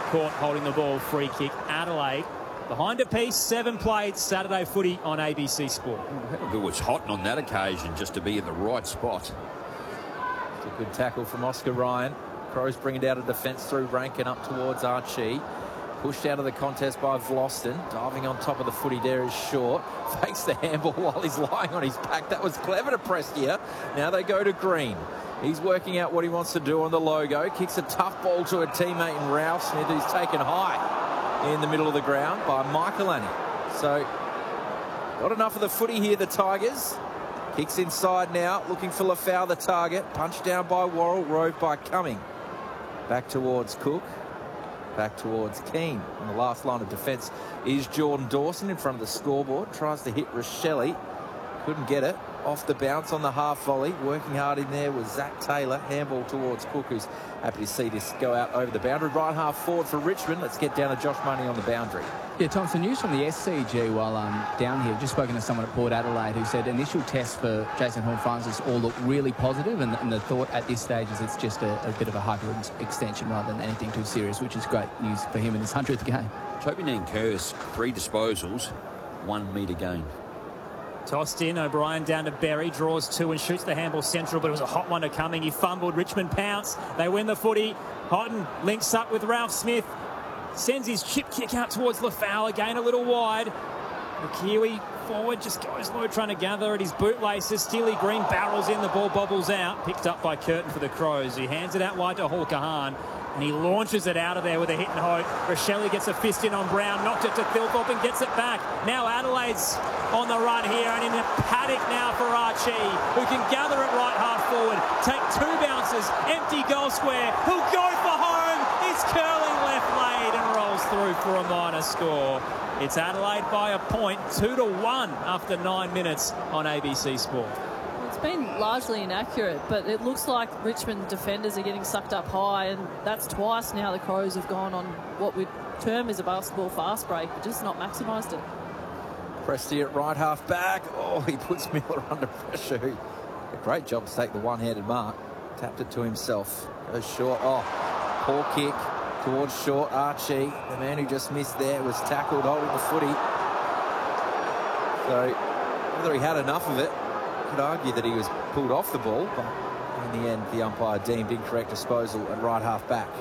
caught holding the ball. Free kick. Adelaide behind a piece. 7 played. Saturday footy on ABC Sport. It was hot on that occasion just to be in the right spot. It's a good tackle from Oscar Ryan. Crows bringing down a defence through Rankin up towards Archie. Pushed out of the contest by Vlosten. Diving on top of the footy there is Short. Fakes the handball while he's lying on his back. That was clever to Prestia. Now they go to Green. He's working out what he wants to do on the logo. Kicks a tough ball to a teammate in Ralph Smith, who's taken high in the middle of the ground by Michaelani. So, not enough of the footy here, the Tigers. Kicks inside now, looking for Lafau, the target. Punched down by Worrell, roved by Cumming. Back towards Cook. Back towards Keane. And the last line of defence is Jordan Dawson in front of the scoreboard. Tries to hit Rochelle. Couldn't get it. Off the bounce on the half volley. Working hard in there was Zach Taylor. Handball towards Cook, who's happy to see this go out over the boundary. Right half forward for Richmond. Let's get down to Josh Money on the boundary. Yeah, Tom, some news from the SCG while I'm down here. Just spoken to someone at Port Adelaide who said initial tests for Jason Horne-Francis all look really positive, and the thought at this stage is it's just a bit of a hyper extension rather than anything too serious, which is great news for him in his 100th game. Toby Nankervis, 3 disposals, 1 metre gain. Tossed in, O'Brien down to Berry, draws 2 and shoots the handball central, but it was a hot one to Cumming. He fumbled, Richmond pounce, they win the footy. Houghton links up with Ralph Smith, sends his chip kick out towards Lafau, again a little wide. The Kiwi forward just goes low, trying to gather at his bootlaces. Steely Green barrels in, the ball bobbles out, picked up by Curtin for the Crows. He hands it out wide to Hawker Hahn, and he launches it out of there with a hit and hope. Rochelle gets a fist in on Brown, knocked it to Thilthorpe and gets it back. Now Adelaide's on the run here, and in a paddock now for Archie, who can gather it right half forward, take 2 bounces, empty goal square, who'll go for home. It's curling left lane and rolls through for a minor score. It's Adelaide by a point, 2-1 after 9 minutes on ABC Sport. It's been largely inaccurate, but it looks like Richmond defenders are getting sucked up high, and that's twice now the Crows have gone on what we'd term as a basketball fast break, but just not maximised it. Prestia at right half back. Oh, he puts Miller under pressure. A great job to take the one-handed mark. Tapped it to himself. Goes short. Oh, poor kick towards Short. Archie, the man who just missed there, was tackled holding the footy. So whether he had enough of it, you could argue that he was pulled off the ball, but in the end the umpire deemed incorrect disposal at right half back.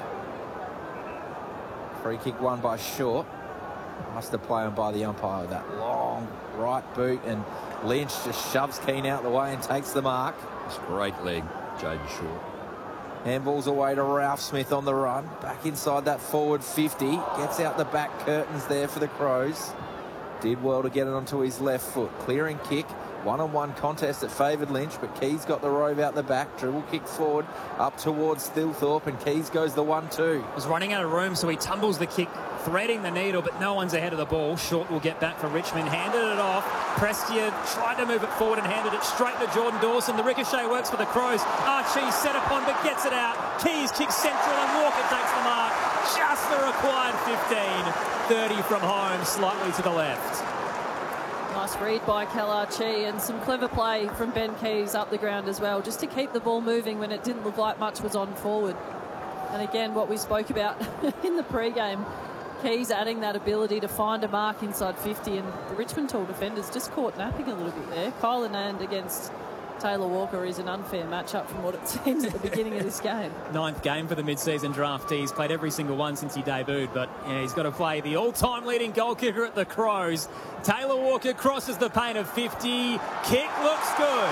Free kick won by Short. Must have played on by the umpire with that long right boot, and Lynch just shoves Keane out the way and takes the mark. It's a great leg, Jaden Short. Handballs away to Ralph Smith on the run. Back inside that forward 50. Gets out the back curtains there for the Crows. Did well to get it onto his left foot. Clearing kick. One-on-one contest that favoured Lynch, but Keys got the rove out the back. Dribble kick forward up towards Thilthorpe, and Keys goes the 1-2. Was running out of room, so he tumbles the kick, threading the needle, but no one's ahead of the ball. Short will get back for Richmond. Handed it off. Prestia tried to move it forward and handed it straight to Jordan Dawson. The ricochet works for the Crows. Archie set upon, but gets it out. Keys kicks central, and Walker takes the mark. Just the required 15. 30 from home, slightly to the left. Nice read by Cal Archie, and some clever play from Ben Keys up the ground as well, just to keep the ball moving when it didn't look like much was on forward. And again, what we spoke about in the pre-game, Keys adding that ability to find a mark inside 50, and the Richmond tall defenders just caught napping a little bit there. Kyle Anand against Taylor Walker is an unfair matchup from what it seems at the beginning of this game. 9th game for the mid-season draftee. He's played every single one since he debuted, but yeah, he's got to play the all-time leading goal kicker at the Crows. Taylor Walker crosses the paint of 50. Kick looks good.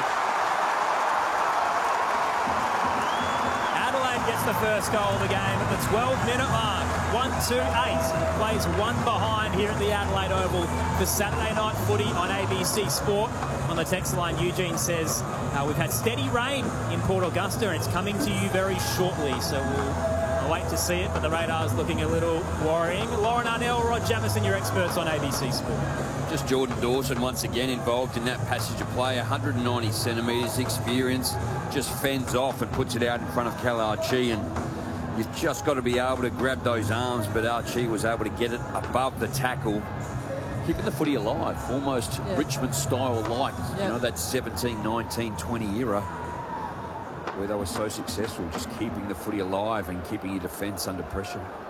Adelaide gets the first goal of the game at the 12-minute mark. 1-2-8. Plays 1 behind here at the Adelaide Oval for Saturday night footy on ABC Sport. On the text line, Eugene says, we've had steady rain in Port Augusta, and it's coming to you very shortly, so we'll wait to see it, but the radar's looking a little worrying. Lauren Arnell, Rod Jamieson, your experts on ABC Sport. Just Jordan Dawson once again involved in that passage of play. 190 centimetres, experience, just fends off and puts it out in front of Cal Archie, and you've just got to be able to grab those arms, but Archie was able to get it above the tackle, keeping the footy alive, almost Richmond style like, you know, that 17, 19, 20 era where they were so successful, just keeping the footy alive and keeping your defence under pressure.